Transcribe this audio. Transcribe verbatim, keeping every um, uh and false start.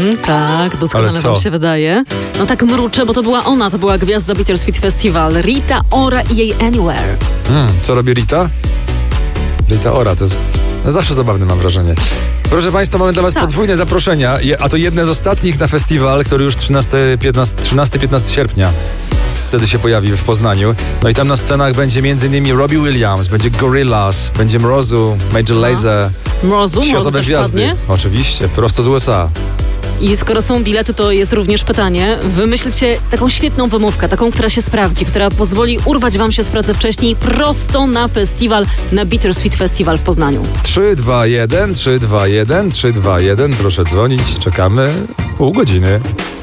Mhm, tak, doskonale wam się wydaje. No tak mruczę, bo to była ona, to była gwiazda Bittersweet Festival. Rita Ora i jej Anywhere. Hmm, co robi Rita? Rita Ora, to jest no zawsze zabawne, mam wrażenie. Proszę Państwa, mamy dla Was tak. podwójne zaproszenia, a to jedne z ostatnich na festiwal, który już trzynastego piętnastego sierpnia wtedy się pojawi w Poznaniu. No i tam na scenach będzie m.in. Robbie Williams, będzie Gorillaz, będzie Mrozu, Major Lazer. Mrozu? Mrozu też gwiazdy. Wpadnie? Oczywiście, prosto z U S A. I skoro są bilety, to jest również pytanie. Wymyślcie taką świetną wymówkę, taką, która się sprawdzi, która pozwoli urwać wam się z pracy wcześniej prosto na festiwal, na Bittersweet Festival w Poznaniu. trzy dwa jeden, trzy dwa jeden, trzy dwa jeden, proszę dzwonić, czekamy pół godziny.